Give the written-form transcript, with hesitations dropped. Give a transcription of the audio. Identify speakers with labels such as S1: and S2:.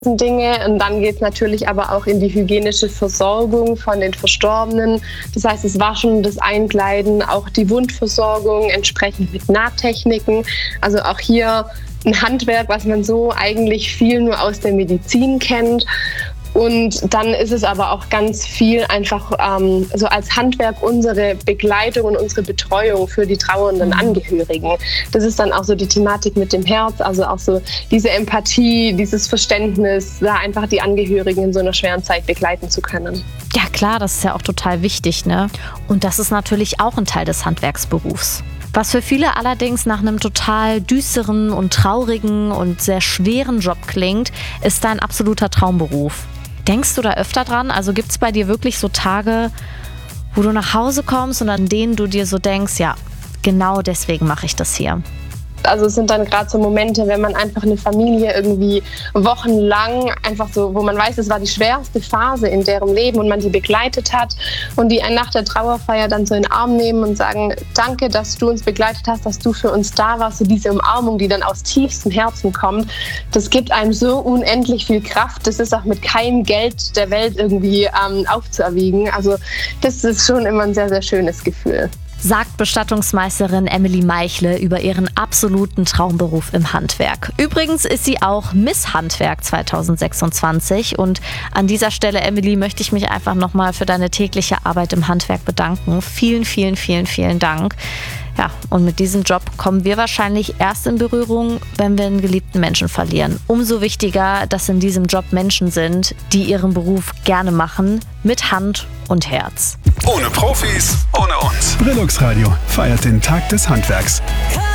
S1: Dinge. Und dann geht es natürlich aber auch in die hygienische Versorgung von den Verstorbenen. Das heißt, das Waschen, das Einkleiden, auch die Wundversorgung, entsprechend mit Nahtechniken. Also auch hier ein Handwerk, was man so eigentlich viel nur aus der Medizin kennt. Und dann ist es aber auch ganz viel einfach so als Handwerk unsere Begleitung und unsere Betreuung für die trauernden Angehörigen. Das ist dann auch so die Thematik mit dem Herz, also auch so diese Empathie, dieses Verständnis, da einfach die Angehörigen in so einer schweren Zeit begleiten zu können.
S2: Ja klar, das ist ja auch total wichtig, ne? Und das ist natürlich auch ein Teil des Handwerksberufs. Was für viele allerdings nach einem total düsteren und traurigen und sehr schweren Job klingt, ist dein absoluter Traumberuf. Denkst du da öfter dran? Also gibt es bei dir wirklich so Tage, wo du nach Hause kommst und an denen du dir so denkst, ja, genau deswegen mache ich das hier?
S1: Also es sind dann gerade so Momente, wenn man einfach eine Familie irgendwie wochenlang einfach so, wo man weiß, es war die schwerste Phase in deren Leben und man die begleitet hat und die einen nach der Trauerfeier dann so in den Arm nehmen und sagen, danke, dass du uns begleitet hast, dass du für uns da warst. So diese Umarmung, die dann aus tiefstem Herzen kommt, das gibt einem so unendlich viel Kraft. Das ist auch mit keinem Geld der Welt irgendwie aufzuerwiegen. Also das ist schon immer ein sehr, sehr schönes Gefühl.
S2: Sagt Bestattungsmeisterin Emily Meichle über ihren absoluten Traumberuf im Handwerk. Übrigens ist sie auch Miss Handwerk 2026 und an dieser Stelle, Emily, möchte ich mich einfach nochmal für deine tägliche Arbeit im Handwerk bedanken. Vielen, vielen, vielen, vielen Dank. Ja, und mit diesem Job kommen wir wahrscheinlich erst in Berührung, wenn wir einen geliebten Menschen verlieren. Umso wichtiger, dass in diesem Job Menschen sind, die ihren Beruf gerne machen, mit Hand und Herz.
S3: Ohne Profis, ohne uns. Brillux Radio feiert den Tag des Handwerks.